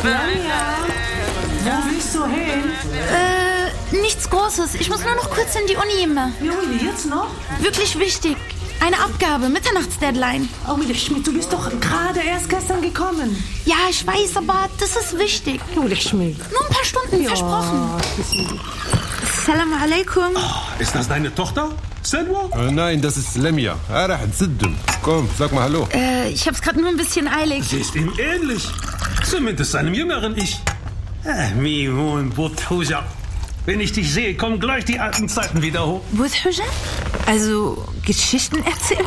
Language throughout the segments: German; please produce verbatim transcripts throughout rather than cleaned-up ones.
Lamia, wo willst du hin? Äh, nichts Großes. Ich muss nur noch kurz in die Uni immer. Ui, jetzt noch? Wirklich wichtig. Eine Abgabe, Mitternachtsdeadline. Oh, Schmidt, du bist doch gerade erst gestern gekommen. Ja, ich weiß, aber das ist wichtig. Oh, Schmidt. Nur ein paar Stunden, ja, versprochen. Assalamu alaikum. Oh, ist das deine Tochter, Selwa? Äh, nein, das ist Lemia. Komm, sag mal Hallo. Äh, ich hab's gerade nur ein bisschen eilig. Sie ist ihm ähnlich. Zumindest seinem jüngeren Ich. Äh, Mimun Buthuja. Wenn ich dich sehe, kommen gleich die alten Zeiten wieder hoch. Buthuja? Also Geschichtenerzähler?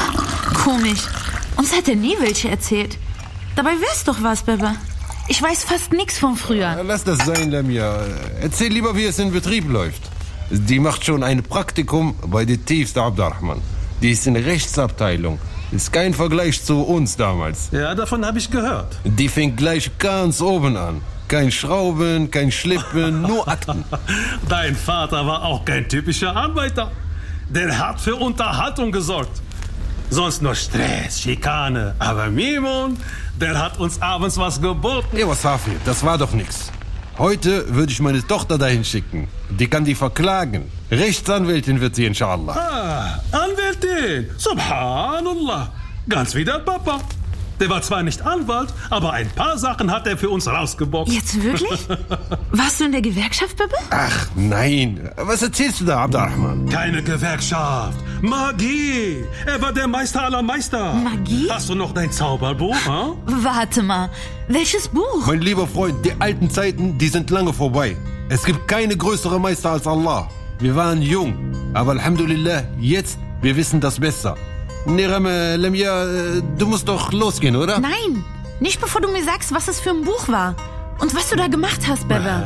Komisch. Uns hat er nie welche erzählt. Dabei wär's doch was, Baba. Ich weiß fast nichts von früher. Lass das sein, Lemia. Erzähl lieber, wie es in Betrieb läuft. Die macht schon ein Praktikum bei der tiefsten Abdurrahman. Die ist in der Rechtsabteilung. Ist kein Vergleich zu uns damals. Ja, davon habe ich gehört. Die fängt gleich ganz oben an. Kein Schrauben, kein Schlippen, nur Akten. Dein Vater war auch kein typischer Arbeiter. Der hat für Unterhaltung gesorgt. Sonst nur Stress, Schikane. Aber Mimun, der hat uns abends was geboten. Ja, was Hafi, das war doch nix. Heute würde ich meine Tochter dahin schicken. Die kann die verklagen. Rechtsanwältin wird sie, inshallah. Ah, Anwältin. Subhanallah. Ganz wie der Papa. Der war zwar nicht Anwalt, aber ein paar Sachen hat er für uns rausgeboxt. Jetzt wirklich? Warst du in der Gewerkschaft, Baba? Ach nein, was erzählst du da, Abdurrahman? Keine Gewerkschaft. Magie. Er war der Meister aller Meister. Magie? Hast du noch dein Zauberbuch? Hm? Warte mal, welches Buch? Mein lieber Freund, die alten Zeiten, die sind lange vorbei. Es gibt keine größere Meister als Allah. Wir waren jung, aber Alhamdulillah, jetzt, wir wissen das besser. Nirame, Lemia, du musst doch losgehen, oder? Nein, nicht bevor du mir sagst, was es für ein Buch war. Und was du da gemacht hast, Baba.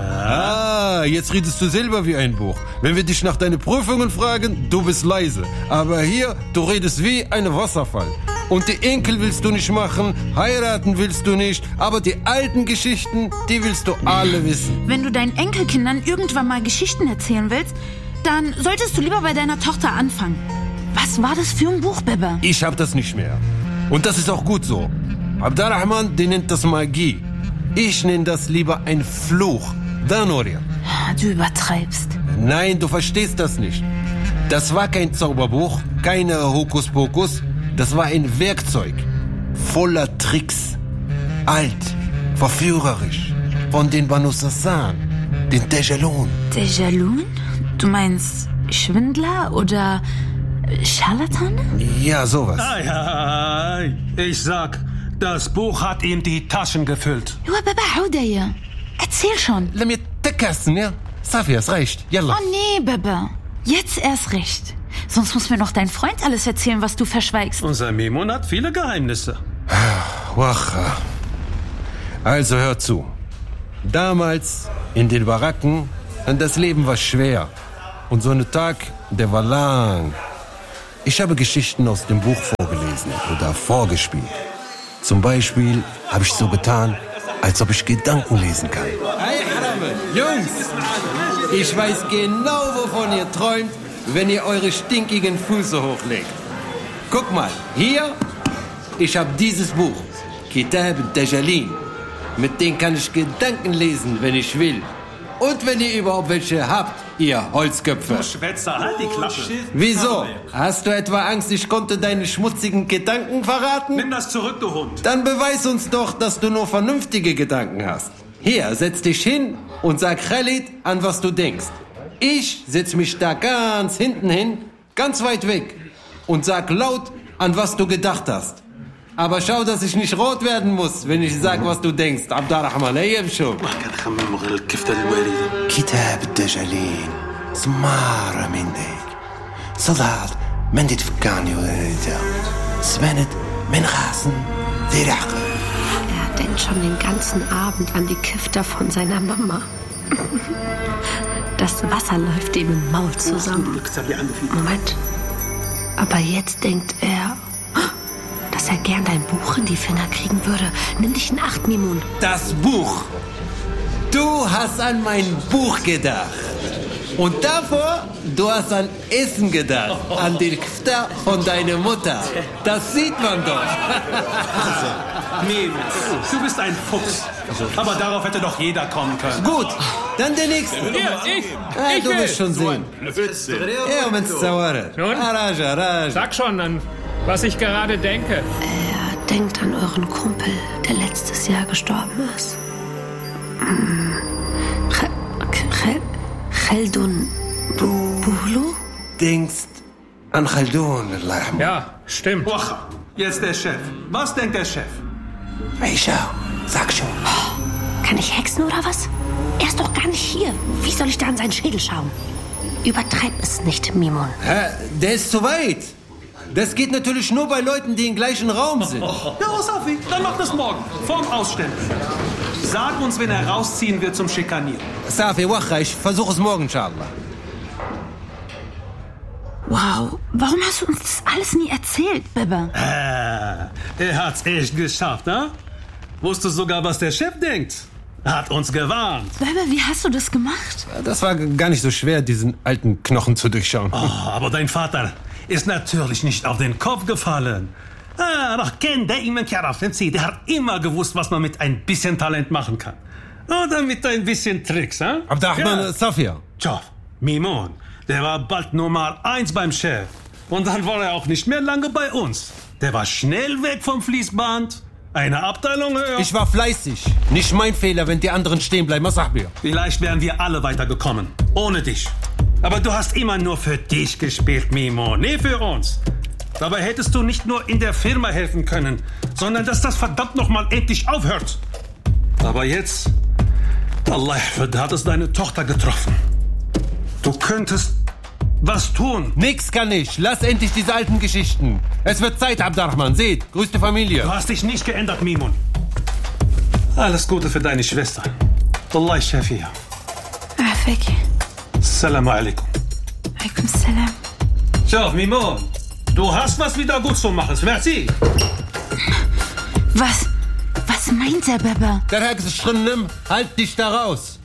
Ah, jetzt redest du selber wie ein Buch. Wenn wir dich nach deinen Prüfungen fragen, du bist leise. Aber hier, du redest wie ein Wasserfall. Und die Enkel willst du nicht machen, heiraten willst du nicht, aber die alten Geschichten, die willst du alle wissen. Wenn du deinen Enkelkindern irgendwann mal Geschichten erzählen willst, dann solltest du lieber bei deiner Tochter anfangen. Was war das für ein Buch, Baba? Ich hab das nicht mehr. Und das ist auch gut so. Abdurrahman, der nennt das Magie. Ich nenne das lieber ein Fluch. Da, Noria. Du übertreibst. Nein, du verstehst das nicht. Das war kein Zauberbuch, keine Hokuspokus. Das war ein Werkzeug. Voller Tricks. Alt, verführerisch. Von den Banu Sassan, den Tejalun. Tejalun? Du meinst Schwindler oder Scharlatane? Ja, sowas. Ei, ei, ich sag, das Buch hat ihm die Taschen gefüllt. Ja, Baba, Hudaya. Erzähl schon. Lass mir tekassen, ja? Safi, es reicht. Yalla. Oh nee, Baba. Jetzt erst recht. Sonst muss mir noch dein Freund alles erzählen, was du verschweigst. Unser Mimun hat viele Geheimnisse. Wacha. Also hör zu. Damals in den Baracken, das Leben war schwer. Und so ein Tag, der war lang. Ich habe Geschichten aus dem Buch vorgelesen oder vorgespielt. Zum Beispiel habe ich so getan, als ob ich Gedanken lesen kann. Hey, Jungs, ich weiß genau, wovon ihr träumt, wenn ihr eure stinkigen Füße hochlegt. Guck mal, hier, ich habe dieses Buch, Kitab al-Tajalin. Mit dem kann ich Gedanken lesen, wenn ich will. Und wenn ihr überhaupt welche habt, ihr Holzköpfe. Du Schwätzer, halt die Klappe. Wieso? Hast du etwa Angst, ich konnte deine schmutzigen Gedanken verraten? Nimm das zurück, du Hund. Dann beweis uns doch, dass du nur vernünftige Gedanken hast. Hier, setz dich hin und sag Khalid, an was du denkst. Ich setz mich da ganz hinten hin, ganz weit weg und sag laut, an was du gedacht hast. Aber schau, dass ich nicht rot werden muss, wenn ich sag, was du denkst. Abdurrahman, ey, schon. كتاب الدجالين سمارة من ديك صداد من دي تفكرني وليدا سمنت من غاسن ذي رحقة. Er denkt schon den ganzen Abend an die Kifter von seiner Mama. Das Wasser läuft ihm im Maul zusammen. Moment. Aber jetzt denkt er, dass er gern dein Buch in die Finger kriegen würde. Nimm dich in Acht, Mimun. Das Buch. Du hast an mein Buch gedacht. Und davor, du hast an Essen gedacht. An die Kfta von deiner Mutter. Das sieht man doch. Mimo, du bist ein Fuchs. Aber darauf hätte doch jeder kommen können. Gut, dann der nächste. Hier, ich. Ah, ich du will. wirst schon sehen. Ja, wenn's dauert. Nun? Araja, Araja. Sag schon, an was ich gerade denke. Er denkt an euren Kumpel, der letztes Jahr gestorben ist. Hm. Khaldun Buhlu? Denkst an Khaldun, Allah. Ja, stimmt. Wacha, jetzt der Chef. Was denkt der Chef? Aisha, sag schon. Kann ich hexen oder was? Er ist doch gar nicht hier. Wie soll ich da an seinen Schädel schauen? Übertreib es nicht, Mimon. Hä, der ist zu weit. Das geht natürlich nur bei Leuten, die im gleichen Raum sind. Ja, Safi, dann mach das morgen. Vorm Ausstellen. Sag uns, wenn er rausziehen wird zum Schikanieren. Safi, wacha, ich versuche es morgen, inshallah. Wow, warum hast du uns das alles nie erzählt, Bebe? Äh, er hat's echt geschafft, ne? Wusstest sogar, was der Chef denkt. Er hat uns gewarnt. Bebe, wie hast du das gemacht? Das war gar nicht so schwer, diesen alten Knochen zu durchschauen. Oh, aber dein Vater ist natürlich nicht auf den Kopf gefallen. Ah, doch Ken, der immer der hat immer gewusst, was man mit ein bisschen Talent machen kann. Oder mit ein bisschen Tricks, hm? Abdurrahman, Ja. Safia. Tja, Mimon, der war bald Nummer eins beim Chef. Und dann war er auch nicht mehr lange bei uns. Der war schnell weg vom Fließband. Eine Abteilung höher. Ich war fleißig. Nicht mein Fehler, wenn die anderen stehen bleiben. Was sag mir? Vielleicht wären wir alle weitergekommen. Ohne dich. Aber du hast immer nur für dich gespielt, Mimo. Nie für uns. Dabei hättest du nicht nur in der Firma helfen können, sondern dass das verdammt nochmal endlich aufhört. Aber jetzt, Allah, da hat es deine Tochter getroffen. Du könntest was tun. Nix kann ich. Lass endlich diese alten Geschichten. Es wird Zeit, Abdurrahman. Seht, grüß die Familie. Du hast dich nicht geändert, Mimun. Alles Gute für deine Schwester. Allah Shafia. Afek. Assalamu alaikum. Alaikum salam. Schau, Mimun. Du hast was wieder gut zu machen. Merci. Was? Was meint er, Bebe? Der Herr ist drin, halt dich da raus.